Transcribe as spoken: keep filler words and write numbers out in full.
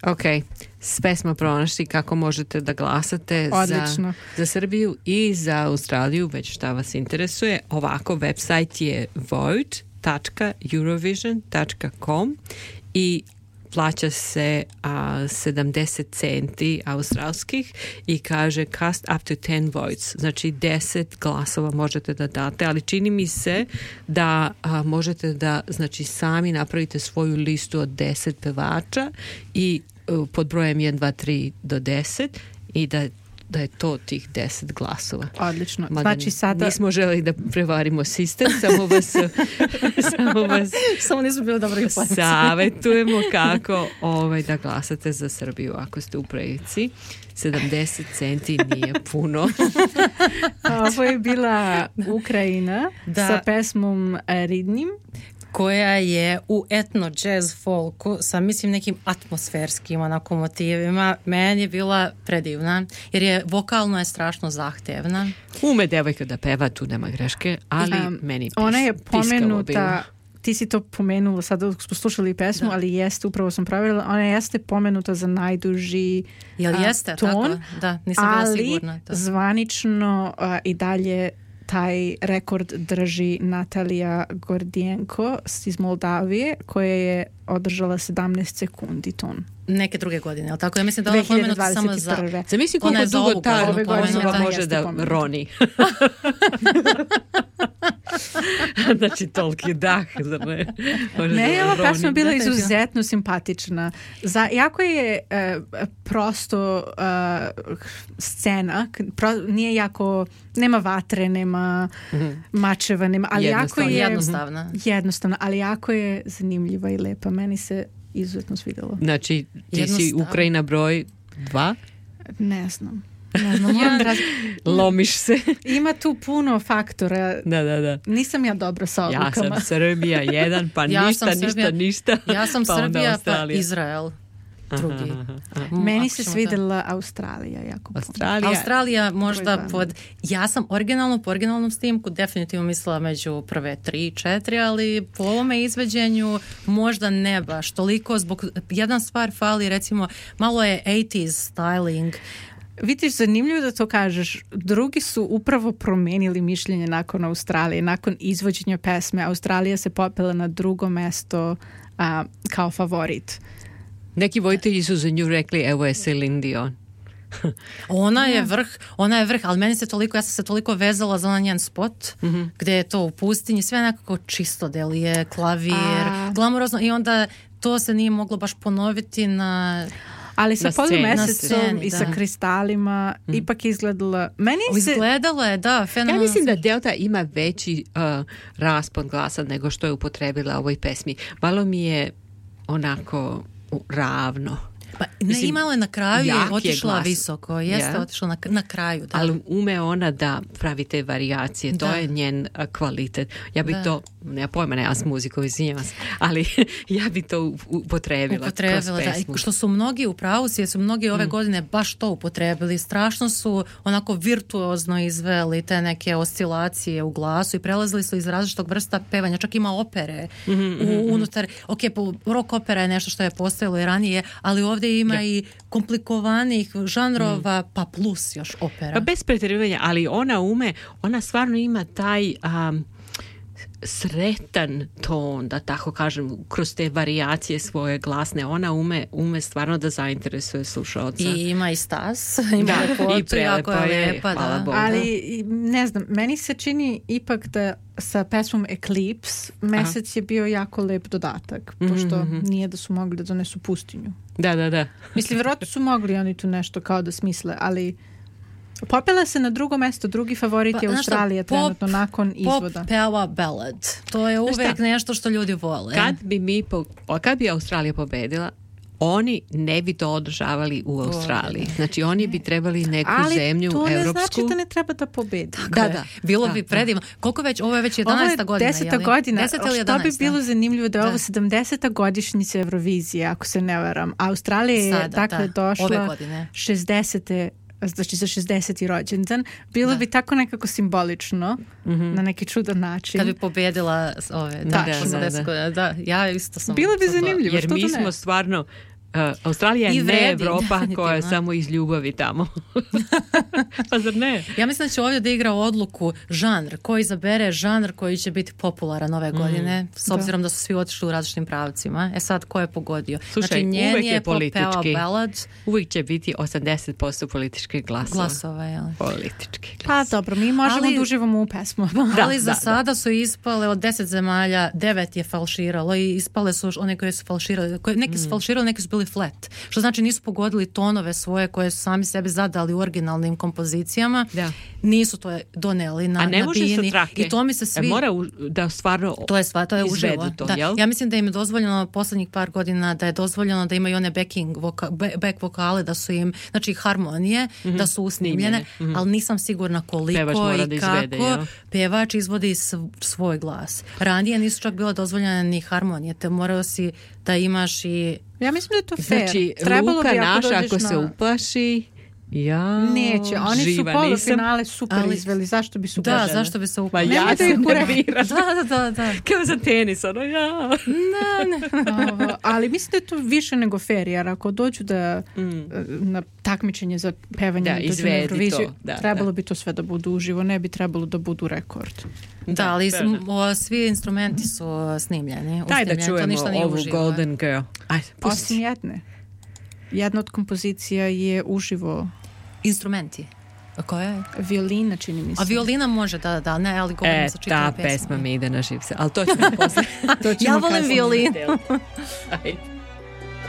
Ok, sve smo pronašli kako možete da glasate za, za Srbiju i za Australiju, već šta vas interesuje. Ovako, website je vote dot eurovision dot com i plaća se a, sedamdeset centi australskih i kaže cast up to ten votes, znači deset glasova možete da date, ali čini mi se da a, možete da znači sami napravite svoju listu od deset pevača i a, pod brojem jedan, dva, tri do deset i da da je to tih deset glasova. Odlično. Mada znači sada... nismo želi da prevarimo sistem, samo vas samo vas samo nismo bili dobro savjetujemo kako ovaj, da glasate za Srbiju ako ste u prilici. sedamdeset centi nije puno. Ovo je bila Ukrajina da. Sa pesmom Ridnim, koja je u etno jazz folku sa mislim nekim atmosferskim onako motivima. Meni je bila predivna jer je vokalno je strašno zahtevna. Ume devojka da peva, tu nema greške, ali um, meni pis, ona je pomenuta, ti si to pomenula sad dok smo slušali pesmu, da. Ali jeste, upravo sam pravila, ona jeste pomenuta za najduži Jel jeste, a, ton, tako? Da, nisam bila ali sigurna. Ali zvanično a, i dalje taj rekord drži Natalija Gordijenko iz Moldavije koja je održala sedamnaest sekundi ton. Neke druge godine, ali tako? Ja mislim da ovo pomenuta samo za... Zamisli koliko dugo ta osoba može da pomenuta. Roni. Znači toliki dah. Zar ne, može ne da ova pesma je bila da, izuzetno simpatična. Za, jako je uh, prosto uh, scena, pro, nije jako, nema vatre, nema mm-hmm. mačeva, nema, ali jako je jednostavna. jednostavna, ali jako je zanimljiva i lepa. Meni se izuzetno svidjelo. Znači, ti si Ukrajina broj dva? Ne znam. Ne znam, moram da raz... Lomiš se. Ima tu puno faktora. Da, da, da. Nisam ja dobra sa odlukama. Ja sam Srbija jedan, pa ja ništa, ništa, Srbija, ništa. Ja sam pa Srbija, pa Izrael. Drugi. Aha, aha. Meni se svidjela Australija jako Australija. Australija možda pod... Ja sam originalno, po originalnom snimku definitivno mislila među prve tri, četiri, ali po ovome izveđenju možda ne baš toliko. Zbog jedna stvar fali, recimo, malo je eighties styling. Vidiš, zanimljivo da to kažeš. Drugi su upravo promenili mišljenje nakon Australije. Nakon izvođenja pesme Australija se popela na drugo mesto a, kao favorit. Neki vojitelji su za nju rekli evo je Celine Dion. Ona je vrh, ona je vrh, ali meni se toliko, ja sam se toliko vezala za onaj njen spot, mm-hmm. gdje je to u pustinji, sve nekako čisto delije, klavir, A... glamurozno i onda to se nije moglo baš ponoviti na... Ali sa polumesecom i da. Sa kristalima mm. ipak izgledala... Meni se... Izgledala je, da, fenomenalno. Ja mislim da Delta ima veći uh, raspon glasa nego što je upotrebila ovoj pesmi. Malo mi je onako ravno. Pa ne, mislim, imala je na kraju, je otišla je visoko, jeste yeah. otišla na, na kraju. Da. Ali ume ona da pravi te varijacije, to da. Je njen a, kvalitet. Ja bih da. To, ne pojma, ne, ja s muzikom izvinjavam se, ali ja bi to upotrebila, upotrebila kroz pesmu. Da. Što su mnogi u pravu, su mnogi ove mm. godine baš to upotrebili. Strašno su onako virtuozno izveli te neke oscilacije u glasu i prelazili su iz različitog vrsta pevanja. Čak ima opere mm-hmm, u, unutar, ok, rock opera je nešto što je postojalo i ranije, ali ovdje ima ja. I komplikovanih žanrova, mm. pa plus još opera. Pa bez pretjerivanja, ali ona ume, ona stvarno ima taj um, sretan ton, da tako kažem, kroz te varijacije svoje glasne. Ona ume, ume stvarno da zainteresuje slušalca. I ima i stas, ima da, lepotu, i prelepo je lepa, da. Ali, ne znam, meni se čini ipak da sa pesmom Eclipse mesec Aha. Je bio jako lep dodatak, mm-hmm. pošto nije da su mogli da donesu pustinju. Da, da, da. Mislim, vjerojatno su mogli oni tu nešto kao da smisle, ali popela se na drugo mesto, drugi favorit pa, je Australija trenutno nakon izvoda. Pop peva ballad. To je uvek nešto što ljudi vole. Kad bi mi po, kad bi Australija pobedila, oni ne bi to održavali u Australiji. Znači, oni bi trebali neku ali zemlju evropsku. Ali to ne evropsku. znači da ne treba da pobedi. Da, da. Bilo da, bi predivno. Koliko već, ovo je već jedanaesta godina. Ovo je deseta godina. Deseta ili što bi bilo zanimljivo da je ovo sedamdeseta godišnjica Eurovizije, ako se ne varam. Australija je Sada, dakle da, došla šezdesete znači za šezdeseti rođendan. Bilo da. Bi tako nekako simbolično, mm-hmm. na neki čudan način. Kad bi pobjedila ove, da, da, da, da, da. Da, ja isto sam... Bilo bi zanimljivo, jer mi smo stvarno Uh, Australija je ne Evropa koja je samo iz ljubavi tamo. Pa zar ne? Ja mislim da će ovdje da igra odluku žanr, ko izabere žanr koji će biti popularan ove godine, mm. s obzirom da. da su svi otišli u različitim pravcima. E sad, ko je pogodio? Slušaj, znači, njen uvek je, je politički. Ballad. Uvijek će biti osamdeset posto političkih glasova. Glasova, jel? Politički glasova. Pa dobro, mi možemo ali, da uživamo u pesmu. Da, ali za da, sada da. su ispale od deset zemalja, devet je falširalo i ispale su one koje su falširali. Koje, neki su mm. falširali, neki su bili flat. Što znači nisu pogodili tonove svoje koje su sami sebi zadali u originalnim kompozicijama. Da. Nisu to doneli na, a ne na može bini. Sa trake. I to mi se svi... E, mora u, da stvarno to je, stvar, to je uživo. To, da. jel? Ja mislim da im je dozvoljeno posljednjih par godina da je dozvoljeno da imaju one backing voka, back vokale, da su im, znači harmonije, mm-hmm. da su usnimljene, mm-hmm. ali nisam sigurna koliko i kako izvede, pevač izvodi svoj glas. Ranije nisu čak bilo dozvoljene ni harmonije, te morao si da imaš i... Ja mislim da je to fair. Znači, Luka naša ako na... se uplaši, ja, neće, oni živa, su polufinale super ali, izveli, zašto bi su da, požele? zašto bi se uplaši? Ma ja se nerviram. Da, da, da, da. Kao za tenis, ono ja. Ne, ne. Ovo, ali mislim da je to više nego fair, jer ako dođu da mm. na takmičenje za pevanje, da, izvedi to. Da, trebalo da. bi to sve da budu uživo, ne bi trebalo da budu rekord. Da, da ali da, da. svi instrumenti su snimljeni. Daj da čujemo ovu uživo. Golden Girl. Ajde, pusti. Osim jedne. Jedna od kompozicija je uživo. Instrumenti. A koja je? Violina, čini mi se. A violina može, da, da, ne, ali govorim e, sa čitavom pesma. E, ta pesma mi ide na živce. Ali to ćemo posle. Ja volim violinu. Ajde.